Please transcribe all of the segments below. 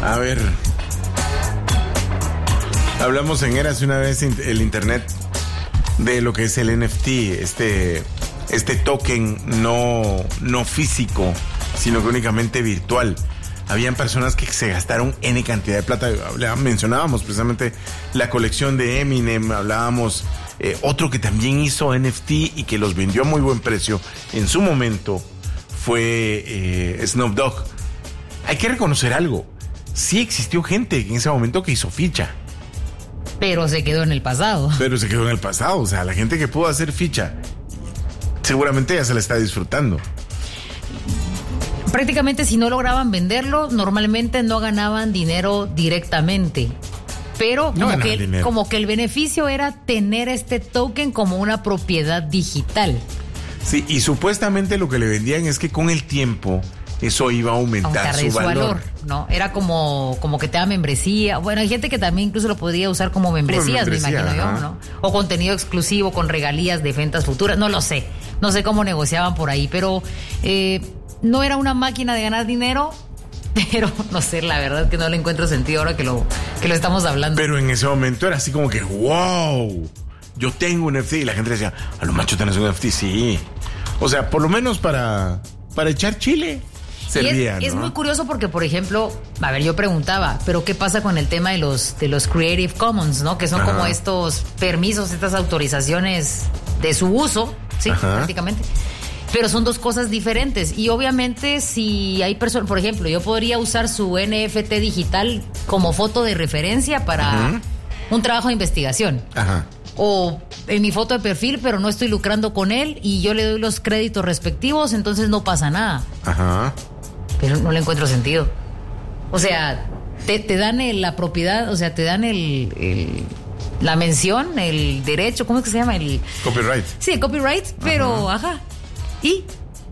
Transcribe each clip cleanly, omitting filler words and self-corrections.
A ver, hablamos en Érase una vez el internet de lo que es el NFT, este token no físico, sino que únicamente virtual. Habían personas que se gastaron N cantidad de plata. Mencionábamos precisamente la colección de Eminem, hablábamos otro que también hizo NFT y que los vendió a muy buen precio en su momento fue Snoop Dogg. Hay que reconocer algo, sí existió gente en ese momento que hizo ficha. Pero se quedó en el pasado. O sea, la gente que pudo hacer ficha seguramente ya se la está disfrutando. Prácticamente si no lograban venderlo, normalmente no ganaban dinero directamente. Pero como que el beneficio era tener este token como una propiedad digital. Sí, y supuestamente lo que le vendían es que con el tiempo eso iba a aumentar su valor, ¿no? Era como que te da membresía. Bueno, hay gente que también incluso lo podría usar como membresías, me imagino yo, ¿no? O contenido exclusivo con regalías de ventas futuras, no lo sé. No sé cómo negociaban por ahí, pero no era una máquina de ganar dinero, pero no sé, la verdad que no le encuentro sentido ahora que lo estamos hablando. Pero en ese momento era así como que, wow, yo tengo un NFT, y la gente decía, a lo macho tenés un NFT, sí. O sea, por lo menos para echar chile. Servía, es muy curioso porque, por ejemplo, a ver, yo preguntaba, pero ¿qué pasa con el tema de los Creative Commons, ¿no? Que son como estos permisos, estas autorizaciones de su uso, sí, prácticamente. Pero son dos cosas diferentes. Y obviamente si hay personas, por ejemplo, yo podría usar su NFT digital como foto de referencia para un trabajo de investigación. O en mi foto de perfil, pero no estoy lucrando con él y yo le doy los créditos respectivos, entonces no pasa nada. Pero no le encuentro sentido. O sea, te dan la propiedad, o sea, te dan la mención, el derecho, ¿cómo es que se llama? El copyright. Sí, el copyright, pero ¿Y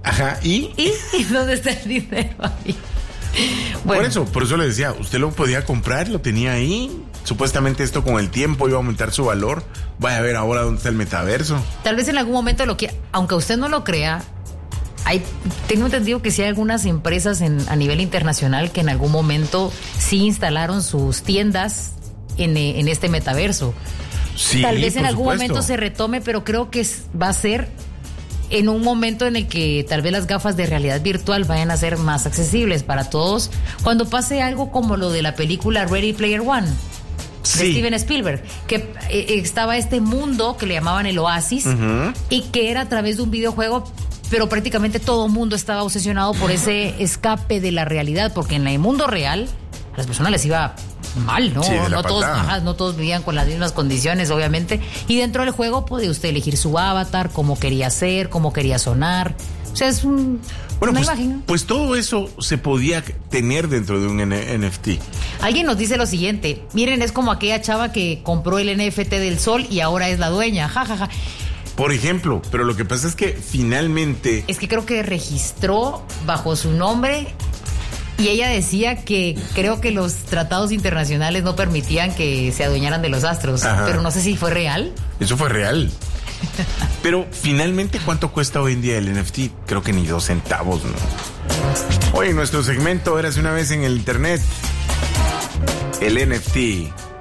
dónde está el dinero ahí? Bueno. Por eso le decía, usted lo podía comprar, lo tenía ahí. Supuestamente esto con el tiempo iba a aumentar su valor. Vaya a ver ahora dónde está el metaverso. Tal vez en algún momento aunque usted no lo crea, tengo entendido que sí hay algunas empresas a nivel internacional que en algún momento sí instalaron sus tiendas en este metaverso. Sí, tal vez en algún supuesto. momento se retome, pero creo que va a ser en un momento en el que tal vez las gafas de realidad virtual vayan a ser más accesibles para todos. Cuando pase algo como lo de la película Ready Player One, de Steven Spielberg, que estaba este mundo que le llamaban el Oasis, y que era a través de un videojuego, pero prácticamente todo el mundo estaba obsesionado por ese escape de la realidad, porque en el mundo real a las personas les iba mal, ¿no? Sí, no todos vivían con las mismas condiciones, obviamente. Y dentro del juego podía usted elegir su avatar, cómo quería ser, cómo quería sonar. O sea, es una imagen. Pues todo eso se podía tener dentro de un NFT. Alguien nos dice lo siguiente: miren, es como aquella chava que compró el NFT del sol y ahora es la dueña. Ja. Por ejemplo, pero lo que pasa es que finalmente... Es que creo que registró bajo su nombre. Y ella decía que creo que los tratados internacionales no permitían que se adueñaran de los astros. Pero no sé si fue real. Eso fue real. Pero finalmente, ¿cuánto cuesta hoy en día el NFT? Creo que ni 2 centavos, ¿no? Hoy en nuestro segmento Érase una vez en el internet, el NFT.